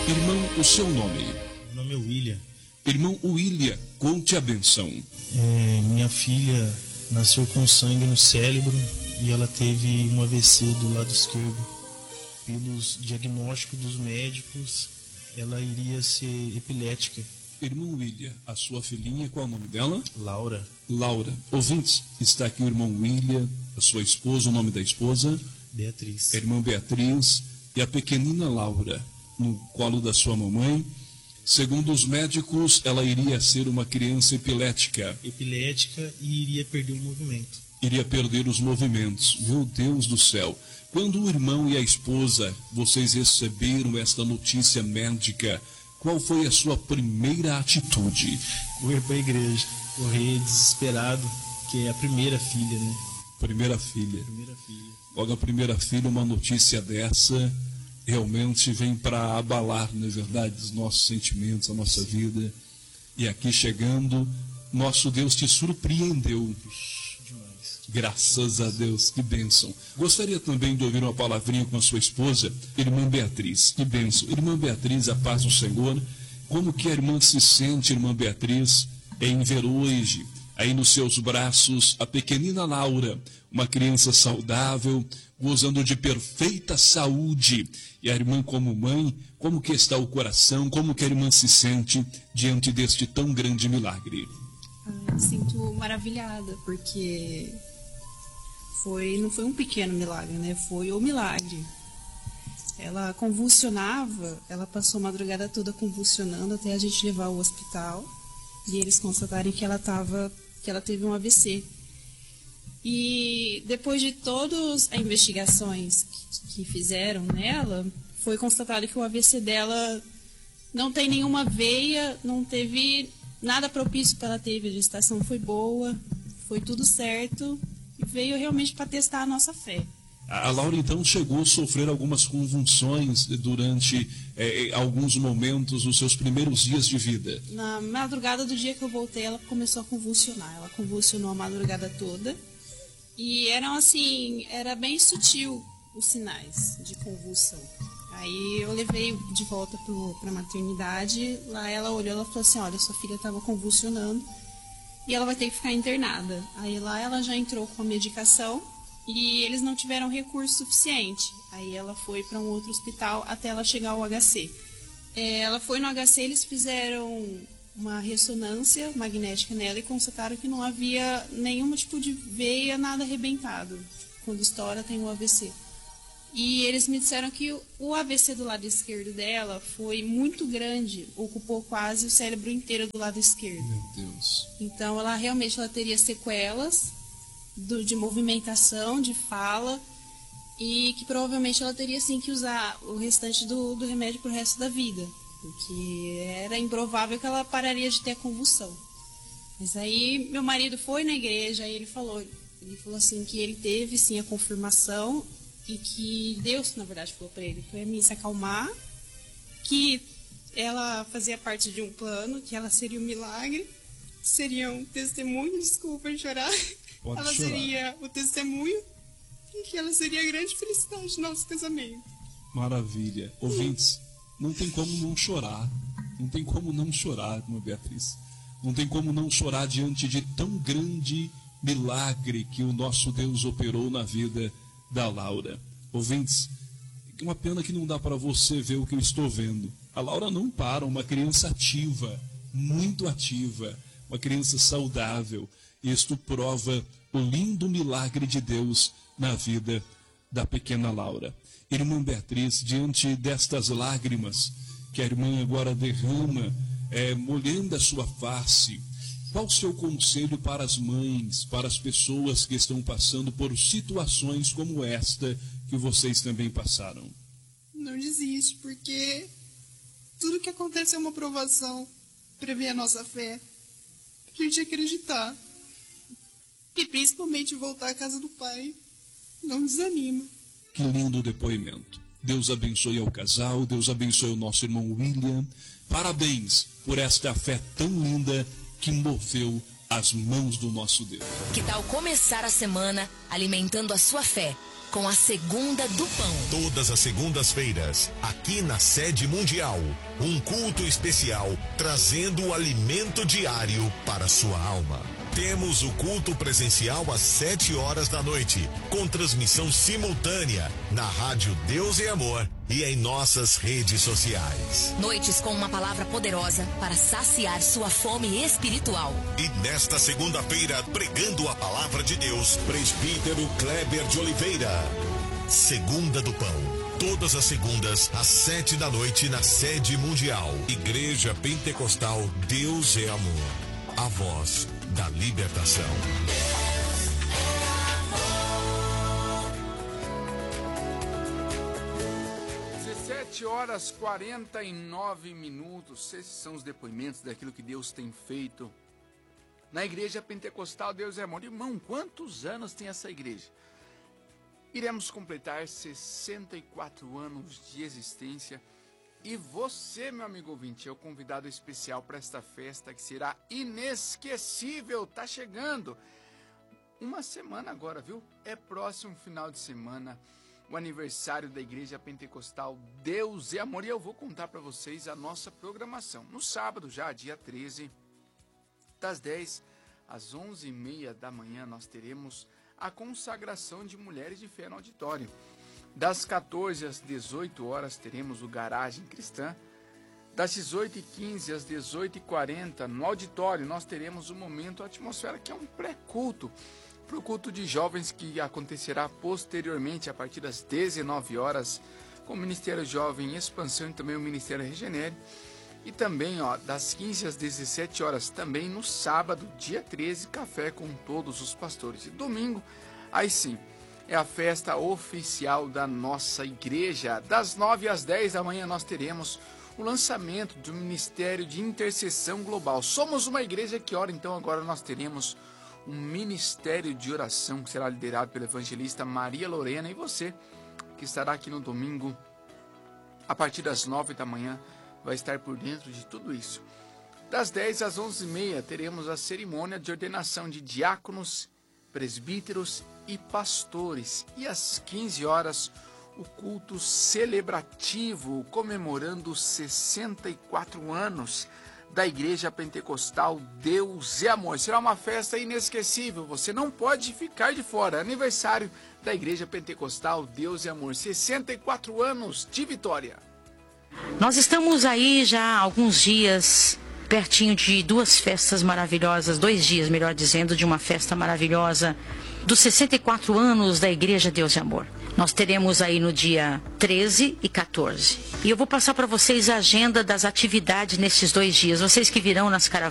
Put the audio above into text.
Irmão, o seu nome? Meu nome é William. Irmão William, conte a benção. Minha filha nasceu com sangue no cérebro e ela teve um AVC do lado esquerdo. Pelos diagnósticos dos médicos, ela iria ser epilética. Irmão William, a sua filhinha, qual é o nome dela? Laura. Laura. Ouvintes, está aqui o irmão William, a sua esposa, o nome da esposa? Beatriz. A irmã Beatriz e a pequenina Laura, no colo da sua mamãe. Segundo os médicos, ela iria ser uma criança epilética. Epilética e iria perder o movimento. Iria perder os movimentos. Meu Deus do céu. Quando o irmão e a esposa, vocês receberam esta notícia médica, qual foi a sua primeira atitude? Correr para a igreja. Correr desesperado, que é a primeira filha, né? Primeira filha. Primeira filha. Logo a primeira filha, uma notícia dessa realmente vem para abalar, não é verdade, os nossos sentimentos, a nossa vida. E aqui chegando, nosso Deus te surpreendeu. Demais. Graças a Deus, que bênção. Gostaria também de ouvir uma palavrinha com a sua esposa, irmã Beatriz. Que bênção. Irmã Beatriz, a paz do Senhor. Como que a irmã se sente, irmã Beatriz, em ver hoje, aí nos seus braços, a pequenina Laura, uma criança saudável, gozando de perfeita saúde. E a irmã como mãe, como que está o coração, como que a irmã se sente diante deste tão grande milagre? Eu sinto maravilhada, porque não foi um pequeno milagre, né? Foi o milagre. Ela convulsionava, ela passou a madrugada toda convulsionando até a gente levar ao hospital e eles constatarem que ela teve um AVC. E depois de todas as investigações que fizeram nela, foi constatado que o AVC dela não tem nenhuma veia, não teve nada propício para ela ter, a gestação foi boa, foi tudo certo e veio realmente para testar a nossa fé. A Laura então chegou a sofrer algumas convulsões durante alguns momentos dos seus primeiros dias de vida. Na madrugada do dia que eu voltei, ela começou a convulsionar. Ela convulsionou a madrugada toda. E era bem sutil os sinais de convulsão. Aí eu levei de volta para a maternidade. Lá ela olhou, ela falou assim, olha, sua filha estava convulsionando e ela vai ter que ficar internada. Aí lá ela já entrou com a medicação e eles não tiveram recurso suficiente. Aí ela foi para um outro hospital até ela chegar ao HC. Ela foi no HC, eles fizeram uma ressonância magnética nela e constataram que não havia nenhum tipo de veia, nada arrebentado. Quando estoura tem o AVC. E eles me disseram que o AVC do lado esquerdo dela foi muito grande, ocupou quase o cérebro inteiro do lado esquerdo. Meu Deus. Então ela teria sequelas de movimentação, de fala, e que provavelmente ela teria sim que usar o restante do remédio pro resto da vida. Porque era improvável que ela pararia de ter convulsão. Mas aí meu marido foi na igreja e ele falou assim que ele teve sim a confirmação e que Deus, na verdade, falou para ele mim se acalmar, que ela fazia parte de um plano, que ela seria um milagre, seria um testemunho, desculpa chorar, ela seria o testemunho e que ela seria a grande felicidade do nosso casamento. Maravilha. Ouvintes, não tem como não chorar. Não tem como não chorar, irmã Beatriz. Não tem como não chorar diante de tão grande milagre que o nosso Deus operou na vida da Laura. Ouvintes, uma pena que não dá para você ver o que eu estou vendo. A Laura não para, uma criança ativa, muito ativa, uma criança saudável. Isto prova o lindo milagre de Deus na vida da pequena Laura. Irmã Beatriz, diante destas lágrimas que a irmã agora derrama, molhando a sua face, qual o seu conselho para as mães, para as pessoas que estão passando por situações como esta que vocês também passaram? Não desiste, porque tudo que acontece é uma provação para ver a nossa fé, para a gente acreditar e principalmente voltar à casa do Pai. Não desanima. Que lindo depoimento. Deus abençoe ao casal, Deus abençoe o nosso irmão William. Parabéns por esta fé tão linda que moveu as mãos do nosso Deus. Que tal começar a semana alimentando a sua fé? com a Segunda do Pão. Todas as segundas-feiras, aqui na Sede Mundial, um culto especial trazendo o alimento diário para sua alma. Temos o culto presencial às 7 horas da noite, com transmissão simultânea na Rádio Deus e Amor e em nossas redes sociais. Noites com uma palavra poderosa para saciar sua fome espiritual. E nesta segunda-feira, pregando a palavra de Deus, presbítero Kleber de Oliveira. Segunda do Pão. Todas as segundas, às 7 da noite, na Sede Mundial. Igreja Pentecostal Deus é Amor. A voz da libertação. 7h49. Esses são os depoimentos daquilo que Deus tem feito na Igreja Pentecostal Deus é Amor. Irmão, quantos anos tem essa igreja? Iremos completar 64 anos de existência. E você, meu amigo ouvinte, é o convidado especial para esta festa que será inesquecível. Tá chegando uma semana agora, viu? É próximo final de semana, o aniversário da Igreja Pentecostal Deus é Amor. E eu vou contar para vocês a nossa programação. No sábado, já dia 13, das 10 às 11h30 da manhã, nós teremos a consagração de mulheres de fé no auditório. Das 14 às 18 horas teremos o Garagem Cristã. Das 18h15 às 18h40 no auditório nós teremos o Momento Atmosfera, que é um pré-culto para o culto de jovens que acontecerá posteriormente a partir das 19 horas com o Ministério Jovem Expansão e também o Ministério Regenere. E também das 15 às 17 horas também no sábado, dia 13, café com todos os pastores. E domingo, aí sim, é a festa oficial da nossa igreja. Das 9 às 10 da manhã nós teremos o lançamento do Ministério de Intercessão Global. Somos uma igreja que ora, então agora nós teremos um ministério de oração que será liderado pela evangelista Maria Lorena. E você que estará aqui no domingo, a partir das 9 da manhã, vai estar por dentro de tudo isso. Das 10 às 11h30 teremos a cerimônia de ordenação de diáconos, presbíteros e pastores. E às 15 horas, o culto celebrativo, comemorando 64 anos da Igreja Pentecostal Deus é Amor. Será uma festa inesquecível, você não pode ficar de fora. Aniversário da Igreja Pentecostal Deus é Amor, 64 anos de vitória. Nós estamos aí já há alguns dias, pertinho de duas festas maravilhosas, 2 dias, melhor dizendo, de uma festa maravilhosa dos 64 anos da Igreja Deus é Amor. Nós teremos aí no dia 13 e 14. E eu vou passar para vocês a agenda das atividades nesses 2 dias. Vocês que virão nas caravanas,